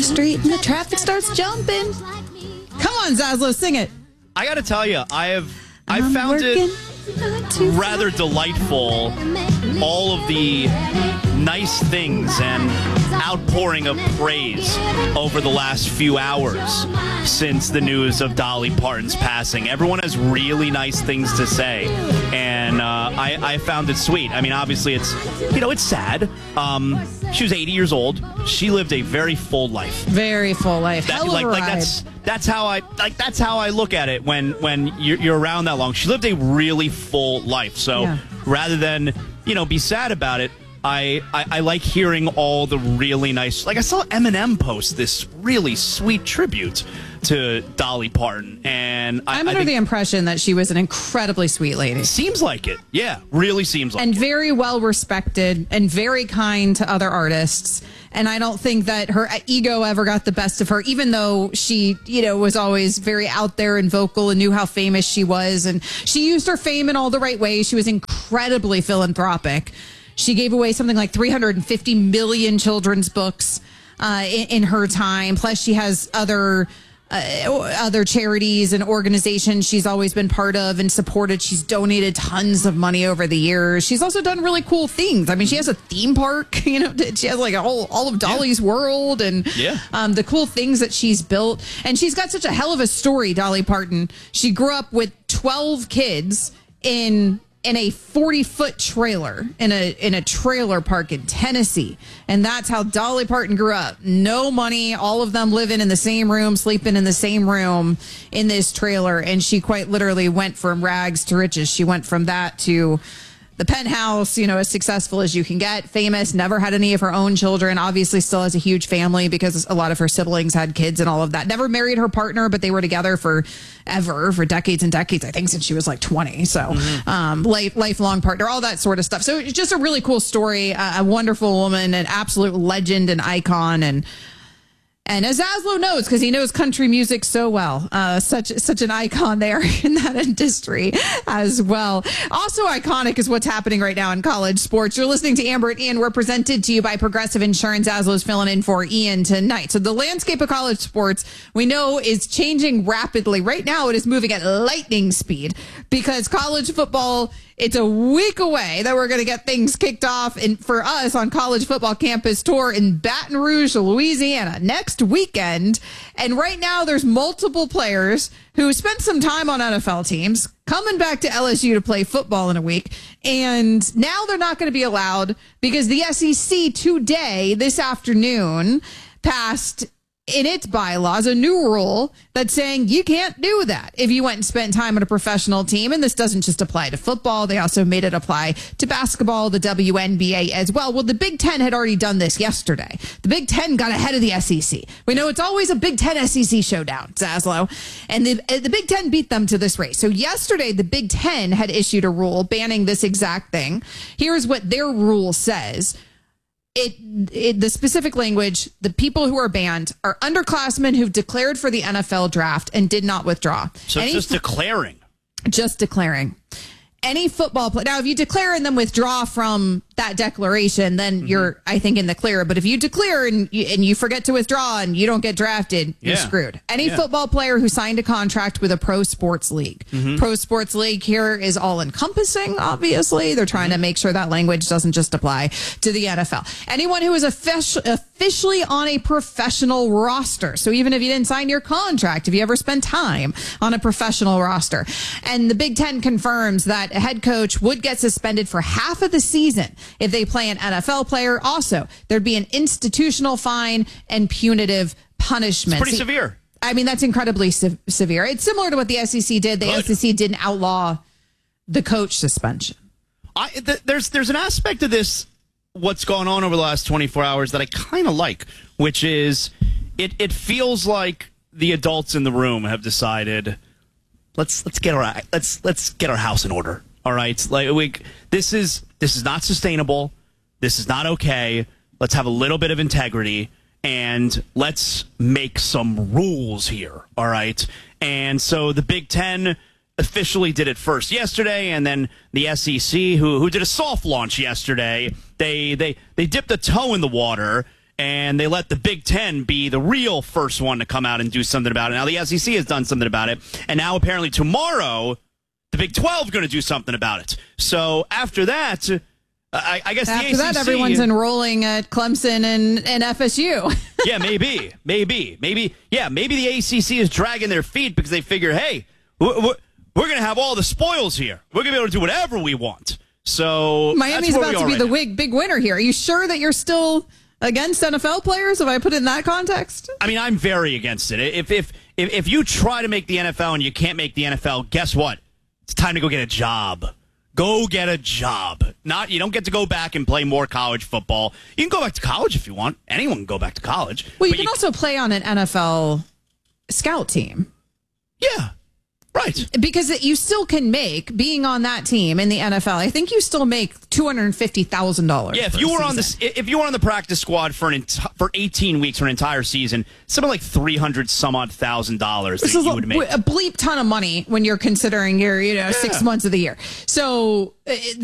street and the traffic starts jumping. Come on, Zaslow, sing it. I got to tell you, I found it rather delightful, all of the nice things and outpouring of praise over the last few hours since the news of Dolly Parton's passing. Everyone has really nice things to say, and I found it sweet. I mean, obviously, it's sad. She was 80 years old. She lived a very full life. Very full life. Hell of a ride. That's how I look at it when you're around that long. She lived a really full life. So rather than be sad about it, I like hearing all the really nice. Like I saw Eminem post this really sweet tribute to Dolly Parton, and I'm under the impression that she was an incredibly sweet lady. Seems like it. Yeah, really seems like it. And very well respected and very kind to other artists. And I don't think that her ego ever got the best of her, even though she, was always very out there and vocal and knew how famous she was. And she used her fame in all the right ways. She was incredibly philanthropic. She gave away something like 350 million children's books in her time. Plus, she has other charities and organizations she's always been part of and supported. She's donated tons of money over the years. She's also done really cool things. I mean, she has a theme park, she has like all of Dolly's World and the cool things that she's built. And she's got such a hell of a story, Dolly Parton. She grew up with 12 kids in a 40-foot trailer in a trailer park in Tennessee. And that's how Dolly Parton grew up. No money, all of them living in the same room, sleeping in the same room in this trailer. And she quite literally went from rags to riches. She went from that to the penthouse, as successful as you can get, famous, never had any of her own children, obviously still has a huge family because a lot of her siblings had kids and all of that. Never married her partner, but they were together for decades and decades, I think, since she was like 20. So lifelong partner, all that sort of stuff. So it's just a really cool story, a wonderful woman, an absolute legend and icon. And as Zaslow knows, because he knows country music so well, such an icon there in that industry as well. Also iconic is what's happening right now in college sports. You're listening to Amber and Ian. We're presented to you by Progressive Insurance. Zaslow's filling in for Ian tonight. So the landscape of college sports, we know, is changing rapidly. Right now, it is moving at lightning speed because college football, it's a week away that we're going to get things kicked off for us on College Football Campus Tour in Baton Rouge, Louisiana, next weekend. And right now there's multiple players who spent some time on NFL teams coming back to LSU to play football in a week. And now they're not going to be allowed because the SEC today, this afternoon, passed in its bylaws a new rule that's saying you can't do that if you went and spent time on a professional team. And this doesn't just apply to football. They also made it apply to basketball, the WNBA as well. Well, the Big Ten had already done this yesterday. The Big Ten got ahead of the SEC. We know it's always a Big Ten SEC showdown, Zaslow. And the Big Ten beat them to this race. So yesterday, the Big Ten had issued a rule banning this exact thing. Here's what their rule says. The specific language, the people who are banned are underclassmen who've declared for the NFL draft and did not withdraw. So just declaring. Just declaring. Any football player. Now, if you declare and then withdraw from that declaration, then you're, I think, in the clear. But if you declare and you forget to withdraw and you don't get drafted, you're screwed. Any football player who signed a contract with a pro sports league. Pro sports league here is all encompassing, obviously. They're trying to make sure that language doesn't just apply to the NFL. Anyone who is officially on a professional roster. So even if you didn't sign your contract, if you ever spent time on a professional roster. And the Big Ten confirms that a head coach would get suspended for half of the season if they play an NFL player. Also, there'd be an institutional fine and punitive punishment. It's pretty severe. I mean, that's incredibly severe. It's similar to what the SEC did. The SEC didn't outlaw the coach suspension. There's an aspect of this, what's gone on over the last 24 hours that I kind of like, which is it feels like the adults in the room have decided, let's get our house in order. All right, this is not sustainable. This is not okay. Let's have a little bit of integrity and let's make some rules here. All right, and so the Big Ten officially did it first yesterday, and then the SEC, who did a soft launch yesterday, they dipped a toe in the water and they let the Big Ten be the real first one to come out and do something about it. Now the SEC has done something about it, and now apparently tomorrow the Big 12 is going to do something about it. So after that, I guess after the ACC... that, everyone's enrolling at Clemson and FSU. Yeah, maybe. Yeah, maybe the ACC is dragging their feet because they figure, hey, we're going to have all the spoils here. We're going to be able to do whatever we want. So Miami's about to be the big winner here. Are you sure that you're still against NFL players, if I put it in that context? I mean, I'm very against it. If you try to make the NFL and you can't make the NFL, guess what? It's time to go get a job. Go get a job. You don't get to go back and play more college football. You can go back to college if you want. Anyone can go back to college. Well, you can also play on an NFL scout team. Yeah. Right. Because you still can make, being on that team in the NFL, I think you still make $250,000. Yeah, if you were on the practice squad for 18 weeks for an entire season, something like $300,000 that you would make. A bleep ton of money when you're considering your 6 months of the year. So